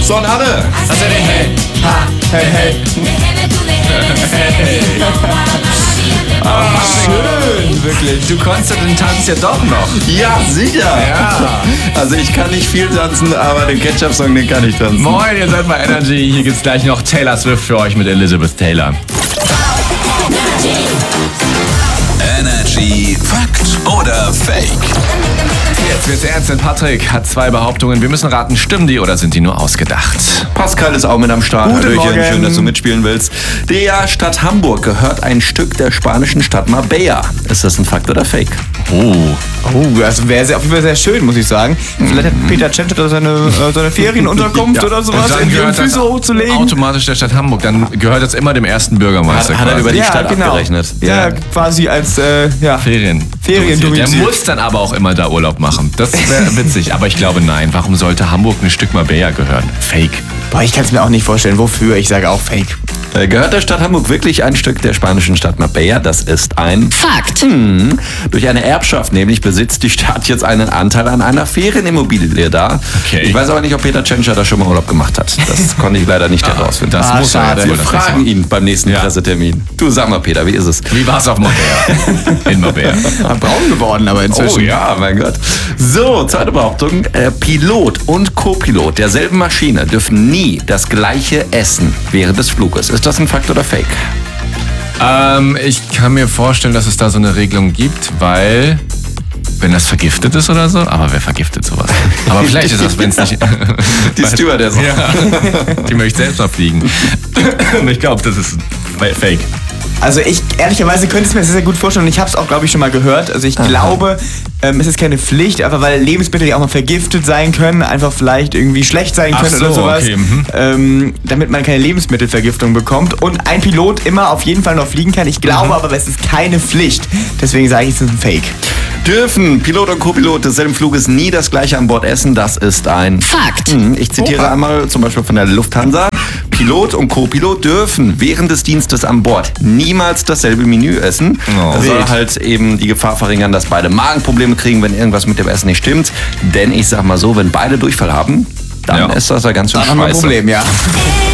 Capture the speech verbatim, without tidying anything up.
So, und Anne. Was ist denn? Hey, ha, hey, hey. hey. Ah, schön, wirklich. Du konntest den Tanz ja doch noch. Ja, sicher. Ja. Also ich kann nicht viel tanzen, aber den Ketchup-Song, den kann ich tanzen. Moin, ihr seid bei Energy. Hier gibt's gleich noch Taylor Swift für euch mit Elizabeth Taylor. Energy Fakt oder Fake? Jetzt wird's ernst, denn Patrick hat zwei Behauptungen. Wir müssen raten, stimmen die oder sind die nur ausgedacht? Pascal ist auch mit am Start. Guten Hallöchen, Morgen. schön, dass du mitspielen willst. Der Stadt Hamburg gehört ein Stück der spanischen Stadt Marbella. Ist das ein Fakt oder Fake? Oh. Oh, also wäre sehr, auf jeden Fall sehr schön, muss ich sagen. Vielleicht hat Peter Tschentscher da seine, äh, seine Ferienunterkunft Ja. oder sowas, Dann irgendwie um gehört das Füße hochzulegen. automatisch der Stadt Hamburg. Dann gehört das immer dem ersten Bürgermeister. Hat, hat er quasi. über die Ja, Stadt genau. abgerechnet. Ja, quasi als äh, ja. Ferien. Ferien Der domizil. muss dann aber auch immer da Urlaub machen. Das wäre witzig. Aber ich glaube, nein. Warum sollte Hamburg ein Stück Marbella gehören? Fake. Boah, ich kann es mir auch nicht vorstellen. Wofür? Ich sage auch Fake. Äh, Gehört der Stadt Hamburg wirklich ein Stück der spanischen Stadt Marbella? Das ist ein Fakt. Hm. Durch eine Erbschaft nämlich besitzt die Stadt jetzt einen Anteil an einer Ferienimmobilie da. Okay. Ich weiß aber nicht, ob Peter Tschentscher da schon mal Urlaub gemacht hat. Das konnte ich leider nicht herausfinden. Das Ah, muss er schade. jetzt Wir wohl fragen fragen. ihn beim nächsten Ja. Pressetermin. Du, sag mal, Peter, wie ist es? Wie war's auf Marbella? In Marbella. Braun geworden, aber inzwischen. Oh ja, mein Gott. So, zweite Behauptung. Äh, Pilot und Co-Pilot derselben Maschine dürfen nie das gleiche essen während des Fluges. Ist das ein Fakt oder Fake? Ähm, ich kann mir vorstellen, dass es da so eine Regelung gibt, weil wenn das vergiftet ist oder so, aber wer vergiftet sowas? Aber vielleicht ist das, wenn es nicht... Die Stewardess. Ja, die möchte selbst mal fliegen. Und ich glaube, das ist Fake. Also ich ehrlicherweise könnte es mir sehr, sehr gut vorstellen und ich habe es auch, glaube ich, schon mal gehört. Also ich glaube, ähm, es ist keine Pflicht, einfach weil Lebensmittel ja auch mal vergiftet sein können, einfach vielleicht irgendwie schlecht sein Ach können so, oder sowas, okay, mhm. ähm, damit man keine Lebensmittelvergiftung bekommt und ein Pilot immer auf jeden Fall noch fliegen kann. Ich glaube Mhm. aber, es ist keine Pflicht. Deswegen sage ich, es ist ein Fake. Dürfen Pilot und Co-Pilot desselben Fluges nie das gleiche an Bord essen? Das ist ein Fakt. Hm, Ich zitiere Oha. einmal zum Beispiel von der Lufthansa. Pilot und Co-Pilot dürfen während des Dienstes an Bord niemals dasselbe Menü essen. Oh. Das soll Wild. halt eben die Gefahr verringern, dass beide Magenprobleme kriegen, wenn irgendwas mit dem Essen nicht stimmt. Denn ich sag mal so, wenn beide Durchfall haben, dann Ja. ist das ja ganz schön Dann haben wir ein scheiße. Problem, ja.